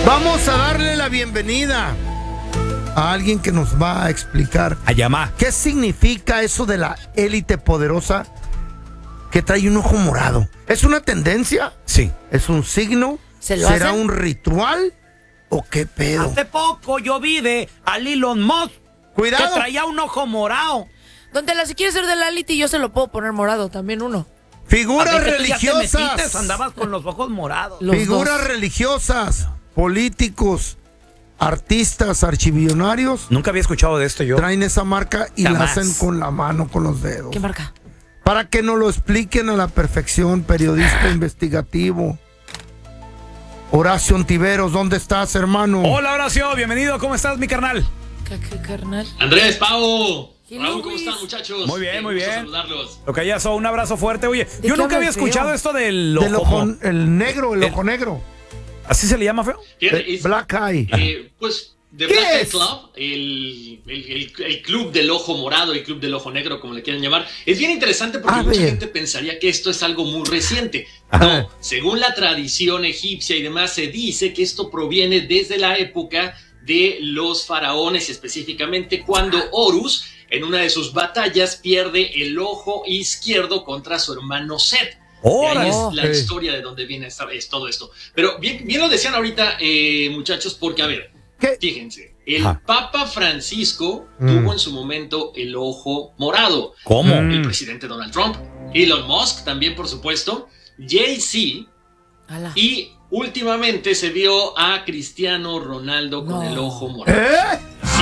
Vamos a darle la bienvenida a alguien que nos va a explicar qué significa eso de la élite poderosa que trae un ojo morado. ¿Es una tendencia? Sí. ¿Es un signo? ¿Será un ritual? ¿O qué pedo? Hace poco yo vi a Elon Musk que traía un ojo morado. Don Tela, si quieres ser de la élite, yo se lo puedo poner morado también uno. Figuras religiosas. Andabas con los ojos morados. Figuras religiosas, políticos, artistas, archivillonarios. Nunca había escuchado de esto yo. Traen esa marca y Jamás. la hacen con la mano, con los dedos. ¿Qué marca? Para que nos lo expliquen a la perfección, periodista investigativo. Horacio Ontiveros, ¿dónde estás, hermano? Hola, Horacio, bienvenido. ¿Cómo estás, mi carnal? ¿Qué carnal? Andrés, Pau. ¿Qué Raúl, Luis? ¿cómo están, muchachos? Muy bien, muy bien. Saludarlos. Lo que ya son, un abrazo fuerte. Oye, yo nunca había escuchado esto del ojo. El negro, el ojo negro. ¿Así se le llama, feo? Black Eye. Pues, The Black Eye Club, el club del ojo morado, el club del ojo negro, como le quieran llamar, es bien interesante porque mucha gente pensaría que esto es algo muy reciente. No, según la tradición egipcia y demás, se dice que esto proviene desde la época de los faraones, específicamente cuando Horus, en una de sus batallas, pierde el ojo izquierdo contra su hermano Set. Y ahí es la historia de donde viene es todo esto. Pero bien lo decían ahorita, muchachos, porque, a ver, fíjense, el Papa Francisco tuvo en su momento el ojo morado. ¿Cómo? El presidente Donald Trump, Elon Musk también, por supuesto, Jay-Z, y últimamente se vio a Cristiano Ronaldo con el ojo morado. Sí.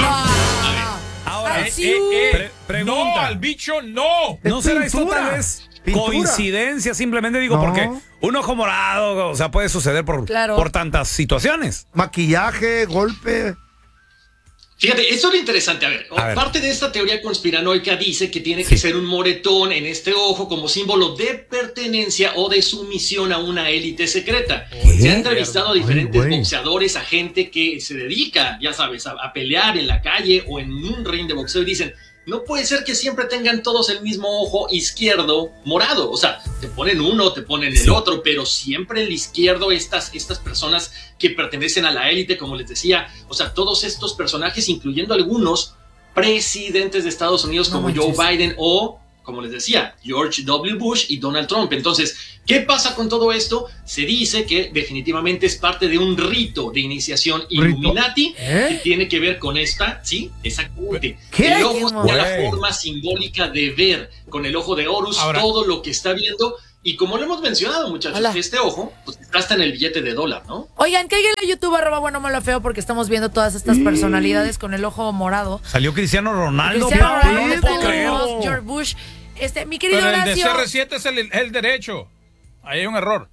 Ahora, pregunta. No, al bicho no. ¿No será esto tal vez coincidencia? Simplemente digo, porque un ojo morado, o sea, puede suceder por tantas situaciones. Maquillaje, golpe. Fíjate, eso es lo interesante. A ver, parte de esta teoría conspiranoica dice que tiene que ser un moretón en este ojo como símbolo de pertenencia o de sumisión a una élite secreta. Se han entrevistado a diferentes boxeadores, a gente que se dedica, ya sabes, a pelear en la calle o en un ring de boxeo y dicen, no puede ser que siempre tengan todos el mismo ojo izquierdo morado. O sea, te ponen uno, te ponen el otro, pero siempre el izquierdo, estas personas que pertenecen a la élite, como les decía, o sea, todos estos personajes, incluyendo algunos presidentes de Estados Unidos como Joe Biden o, como les decía, George W. Bush y Donald Trump. Entonces, ¿qué pasa con todo esto? Se dice que definitivamente es parte de un rito de iniciación Illuminati que tiene que ver con esta, ¿sí? Exactamente. El ojo es la forma simbólica de ver con el ojo de Horus todo lo que está viendo. Y como lo hemos mencionado, muchachos, este ojo pues está hasta en el billete de $1, ¿no? Oigan, que en YouTube @buenomolofeo porque estamos viendo todas estas personalidades con el ojo morado. Salió Cristiano Ronaldo. George Bush. Mi querido Pero Horacio. el de CR7 es el derecho. Ahí hay un error.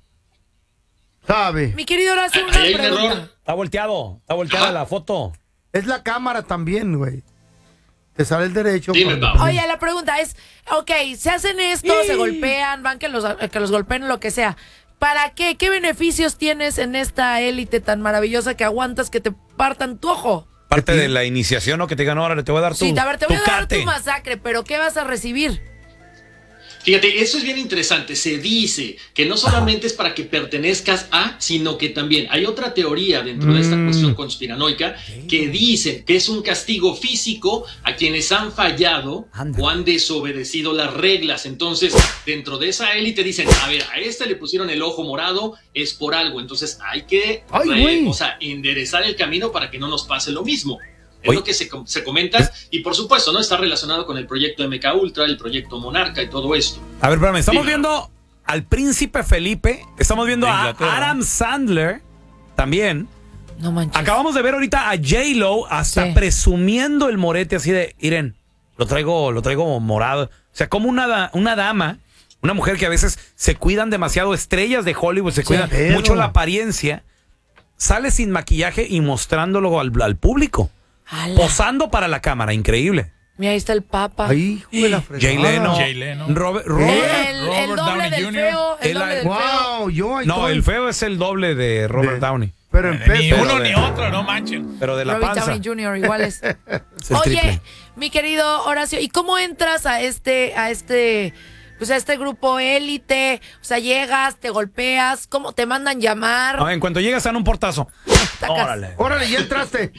¿Sabe? Mi querido Horacio, una pregunta. Está volteada la foto. Es la cámara también, güey. Te sale el derecho. Oye, la pregunta es, se hacen esto, se golpean, van que los golpeen, lo que sea. ¿Para qué? ¿Qué beneficios tienes en esta élite tan maravillosa que aguantas que te partan tu ojo? Parte de la iniciación, ¿no? Que te digan, ahora te voy a dar tu Sí, a ver, te voy a dar carte. tu masacre, pero ¿qué vas a recibir? Fíjate, eso es bien interesante. Se dice que no solamente es para que pertenezcas a, sino que también hay otra teoría dentro de esta cuestión conspiranoica que dice que es un castigo físico a quienes han fallado o han desobedecido las reglas. Entonces, dentro de esa élite dicen, a ver, a este le pusieron el ojo morado, es por algo. Entonces hay que enderezar el camino para que no nos pase lo mismo. Es lo que se comenta y por supuesto no está relacionado con el proyecto MK Ultra, el proyecto Monarca y todo esto. A ver, espérame, estamos viendo al príncipe Felipe, estamos viendo a Adam Sandler también. No manches. Acabamos de ver ahorita a J-Lo hasta presumiendo el morete así de, Iren, lo traigo morado. O sea, como una dama, una mujer que a veces se cuidan demasiado, estrellas de Hollywood, se cuidan mucho la apariencia, sale sin maquillaje y mostrándolo al público. Posando para la cámara, increíble. Mira, ahí está el Papa. Ahí, la fregada. Jay Leno. Robert El doble del Jr. feo. El doble del feo. No, el feo es el doble de Robert Downey. Pero ni uno ni otro, no manchen. Pero de la Robert panza. Downey Jr. iguales. Es el Oye, triple. mi querido Horacio, ¿y cómo entras a este pues a este grupo élite, o sea, llegas, te golpeas, ¿cómo te mandan llamar? En cuanto llegas dan un portazo. Órale, ya entraste.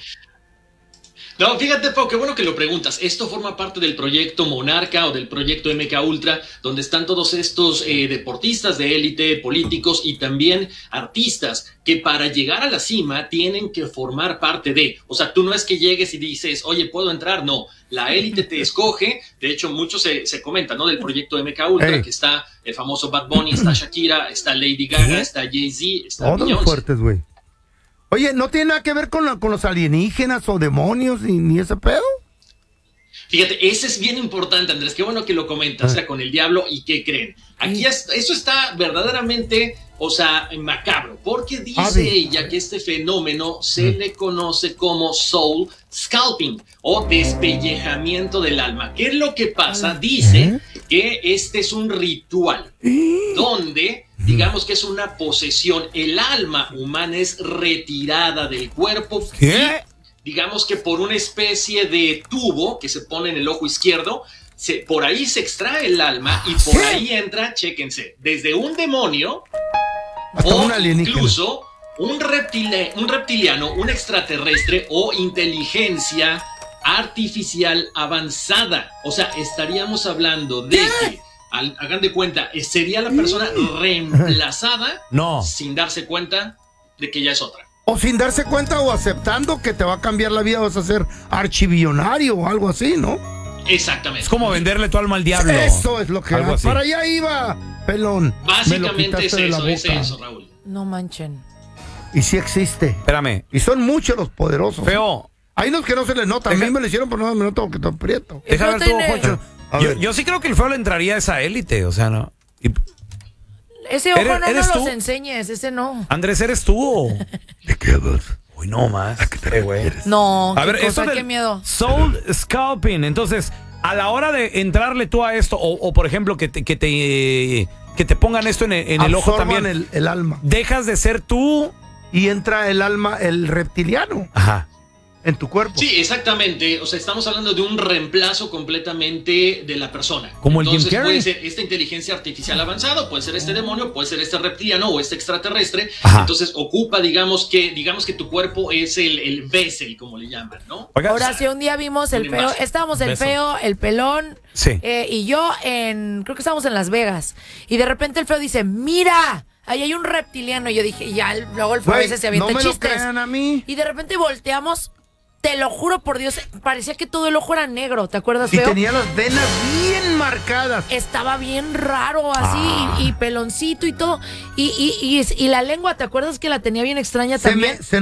No, fíjate, Pau, qué bueno que lo preguntas. Esto forma parte del proyecto Monarca o del proyecto MK Ultra, donde están todos estos deportistas de élite, políticos y también artistas que para llegar a la cima tienen que formar parte de. O sea, tú no es que llegues y dices, oye, ¿puedo entrar? No, la élite te escoge. De hecho, mucho se comenta, ¿no? Del proyecto MK Ultra, que está el famoso Bad Bunny, está Shakira, está Lady Gaga, está Jay-Z, está Todos Beyoncé. fuertes, güey. Oye, ¿no tiene nada que ver con los alienígenas o demonios ni ese pedo? Fíjate, ese es bien importante, Andrés. Qué bueno que lo comentas, o sea, con el diablo y qué creen. Aquí eso está verdaderamente, o sea, macabro, porque dice ella que este fenómeno se le conoce como soul scalping o despellejamiento del alma. ¿Qué es lo que pasa? Dice que este es un ritual donde, digamos que es una posesión. El alma humana es retirada del cuerpo. ¿Qué? Digamos que por una especie de tubo que se pone en el ojo izquierdo, por ahí se extrae el alma y por ahí entra, chéquense, desde un demonio hasta o un alienígena, incluso un reptiliano, un extraterrestre o inteligencia artificial avanzada. O sea, estaríamos hablando de que, hagan de cuenta, sería la persona reemplazada sin darse cuenta de que ya es otra. O sin darse cuenta o aceptando que te va a cambiar la vida, vas a ser archibillonario o algo así, ¿no? Exactamente. Es como venderle tu alma al diablo. Eso es lo que algo así. Para allá iba, pelón. Básicamente es eso, Raúl. No manchen. Y sí existe. Espérame. Y son muchos los poderosos. Feo. Hay unos que no se les nota. A mí me lo hicieron, pero no me noto que estoy prieto. Déjame ver tú, Jocho. Yo sí creo que el feo le entraría a esa élite, o sea, ¿no? Ese ojo no nos los enseñes, ese no. Andrés, ¿eres tú? ¿De qué hablas? Uy, no más. ¿A qué te refieres? No, a ver, cosa, qué miedo. Soul scalping. Entonces, a la hora de entrarle tú a esto, o por ejemplo, que te pongan esto en el ojo también. El alma. Dejas de ser tú. Y entra el alma, el reptiliano. Ajá. En tu cuerpo. Sí, exactamente. O sea, estamos hablando de un reemplazo completamente de la persona. Como entonces, el Jim Carrey. puede ser esta inteligencia artificial avanzada, puede ser este demonio, puede ser este reptiliano o este extraterrestre. Ajá. Entonces ocupa, digamos que tu cuerpo es el vessel, como le llaman, ¿no? Ahora sí, un día vimos el feo, estábamos el feo, el pelón, y yo creo que estábamos en Las Vegas. Y de repente el feo dice, ¡mira! Ahí hay un reptiliano. Y yo dije, ya, luego el feo a veces se avienta chistes. No me lo crean a mí. Y de repente volteamos. Te lo juro por Dios, parecía que todo el ojo era negro, ¿te acuerdas, feo? Y tenía las venas bien marcadas. Estaba bien raro así, y peloncito y todo. Y la lengua, ¿te acuerdas que la tenía bien extraña también?